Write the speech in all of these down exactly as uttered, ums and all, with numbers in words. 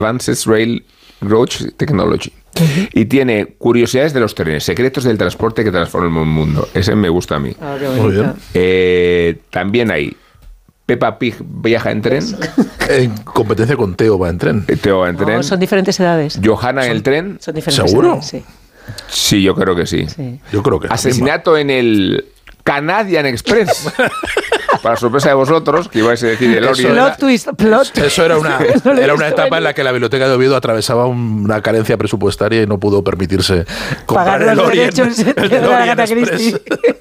Advanced Railroad Technology. Uh-huh. Y tiene curiosidades de los trenes, secretos del transporte que transforman el mundo. Ese me gusta a mí. Ah, muy bien. Eh, también hay Peppa Pig viaja en tren. En competencia con Teo va en tren. Teo va en tren. No, son diferentes edades. Johanna en el tren. Son diferentes ¿Seguro? edades, sí. Sí, yo creo que sí. sí. Yo creo que Asesinato en el Canadian Express. Para sorpresa de vosotros, que ibais a decir el Orient. Plot twist, plot. Eso era una, era una etapa en la que la Biblioteca de Oviedo atravesaba una carencia presupuestaria y no pudo permitirse comprar pagar el los Orient, derechos el de la Orient Agatha Express.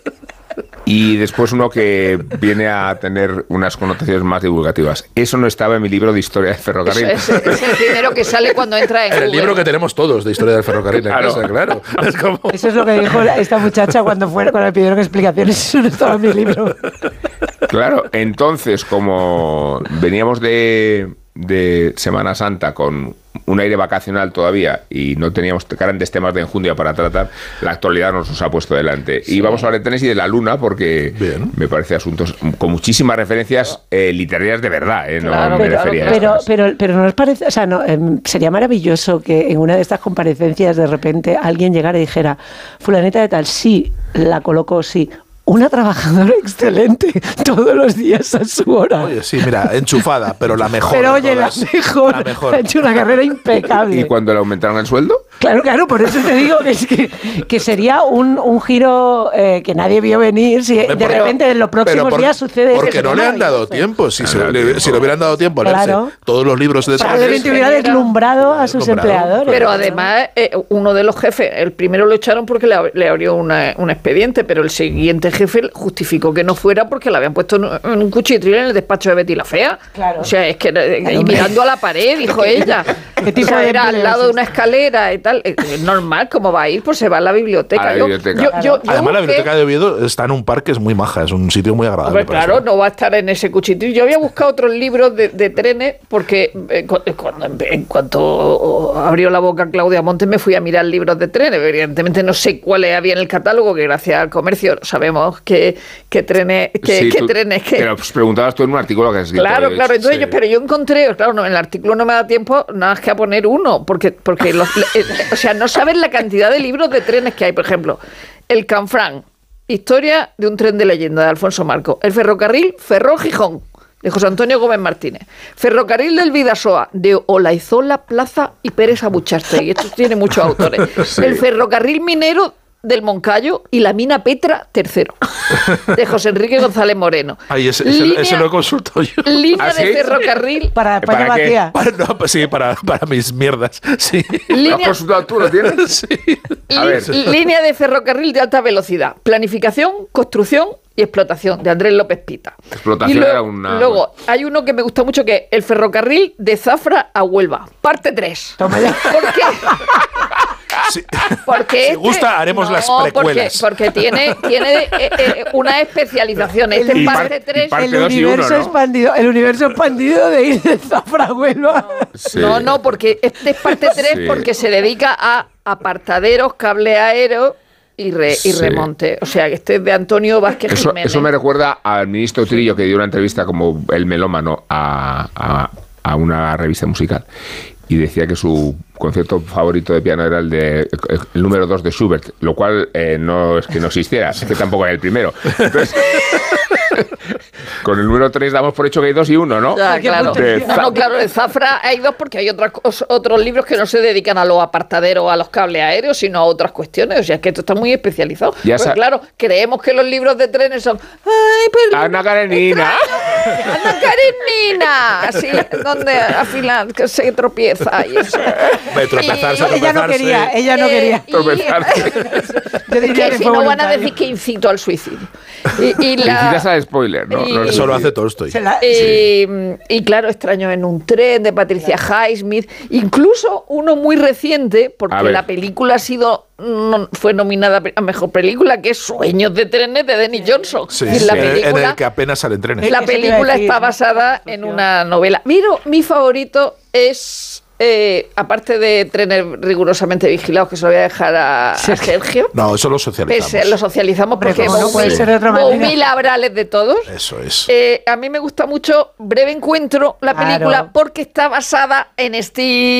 Y después uno que viene a tener unas connotaciones más divulgativas. Eso no estaba en mi libro de historia del ferrocarril. Eso es, es el primero que sale cuando entra en, en el Google. libro que tenemos todos de historia del ferrocarril en Claro. casa, claro. Es como... Eso es lo que dijo esta muchacha cuando, fue, cuando le pidieron explicaciones. Eso no estaba en mi libro. Claro, entonces, como veníamos de, de Semana Santa con un aire vacacional todavía y no teníamos grandes temas de enjundia para tratar, la actualidad nos los ha puesto delante. Sí. Y vamos a hablar de trenes y de la luna porque Bien. me parece asuntos con muchísimas referencias eh, literarias de verdad. Eh, no claro, me pero, refería a pero, pero, pero no os parece, o sea, no, eh, sería maravilloso que en una de estas comparecencias de repente alguien llegara y dijera, fulanita de tal, sí, la colocó, sí. Una trabajadora excelente todos los días a su hora. Oye, sí, mira, enchufada, pero la mejor. Pero oye, la mejor, la mejor. Ha hecho una carrera impecable. ¿Y cuando le aumentaron el sueldo? Claro, claro, por eso te digo que, es que, que sería un, un giro eh, que nadie vio venir. Si de pero, repente en los próximos por, días sucede porque eso. Porque no le han dado tiempo. Si, se, le, si le hubieran dado tiempo a claro. leerse todos los libros de probablemente hubiera deslumbrado a sus deslumbrado. empleadores. Pero además, eh, uno de los jefes, el primero lo echaron porque le, le abrió una, un expediente, pero el siguiente jefe justificó que no fuera porque la habían puesto en, en un cuchitril en el despacho de Betty la Fea. Claro. O sea, es que claro, y mirando a la pared, dijo ella. ¿Qué tipo o sea, de era al lado de una escalera y tal. Es normal, ¿cómo va a ir? Pues se va a la biblioteca. A la yo, biblioteca. Yo, yo, yo Además, busqué, la biblioteca de Oviedo está en un parque, es muy maja, es un sitio muy agradable. Hombre, claro, no va a estar en ese cuchitril. Yo había buscado otros libros de, de trenes porque eh, cuando, en cuanto abrió la boca Claudia Montes me fui a mirar libros de trenes. Evidentemente no sé cuáles había en el catálogo, que gracias al comercio sabemos que ¿Qué trenes? ¿Qué, sí, ¿qué trenes? ¿Qué? Pero pues, preguntabas tú en un artículo que has escrito. Claro, claro. Entonces sí. yo, pero yo encontré, claro, no, en el artículo no me da tiempo nada más que a poner uno, porque, porque los, eh, o sea, no sabes la cantidad de libros de trenes que hay. Por ejemplo, el Canfrán, historia de un tren de leyenda de Alfonso Marco. El ferrocarril Ferrol-Gijón, de José Antonio Gómez Martínez. Ferrocarril del Bidasoa, de Olaizola, Plaza y Pérez Abuchastegui. Esto tiene muchos autores. Sí. El ferrocarril minero del Moncayo y la mina Petra tercero, de José Enrique González Moreno. Ay, ese, ese, línea, ese lo he consultado yo. Línea ¿Ah, sí? de ferrocarril. Para España ¿Para vacía. Para, no, pues sí, para, para mis mierdas. Sí. Línea, ¿lo has consultado tú? ¿Lo tienes? Sí. A ver. Línea de ferrocarril de alta velocidad. Planificación, construcción y explotación, de Andrés López Pita. Explotación y luego, era una... Luego, hay uno que me gusta mucho, que es el ferrocarril de Zafra a Huelva. Parte tres. Toma ya. ¿Por qué? Sí. Porque si este, gusta, haremos no, las precuelas. Porque, porque tiene, tiene eh, eh, una especialización. Este es parte tres. El universo, uno, ¿no? expandido, el universo expandido de ir de Zafra a Huelva. Sí. No, no, porque este es parte tres sí. porque se dedica a apartaderos, cable aéreo y, re, y remonte. Sí. O sea, que este es de Antonio Vázquez eso, Jiménez. Eso me recuerda al ministro Trillo, que dio una entrevista como el melómano a, a, a una revista musical. Y decía que su concierto favorito de piano era el de el número dos de Schubert, lo cual eh, no es que no existiera, es que tampoco era el primero. Entonces, con el número tres damos por hecho que hay dos y uno, ¿no? Ya, claro. De no, no, claro, de Zafra hay dos porque hay otras, otros libros que no se dedican a los apartaderos, a los cables aéreos, sino a otras cuestiones. O sea, es que esto está muy especializado. Pues, claro, creemos que los libros de trenes son... ¡Ay, pero Ana Karenina! ¡Ana Karenina! Así, donde al final se tropieza y eso. Me tropezarse, y, ella no quería, ella no quería. Eh, Yo diría que, que si no van a decir que incito al suicidio. Y, y la, incitas al spoiler, ¿no? Y, no eso lo hace Tolstoy. La, y, sí. y claro, Extraño en un tren, de Patricia claro. Highsmith. Incluso uno muy reciente, porque la película ha sido... No, fue nominada a mejor película, que es Sueños de trenes, de Denis Johnson. Sí, y sí, la película, en el que apenas salen trenes. La película está basada en una novela. Mira, mi favorito es eh, aparte de trenes rigurosamente vigilados, que se lo voy a dejar a, a Sergio. No, eso lo socializamos. Pese, lo socializamos porque Hombre, no puede ser de otra manera. mil abrales de todos. Eso es. Eh, a mí me gusta mucho Breve Encuentro, la película, Claro. porque está basada en Steve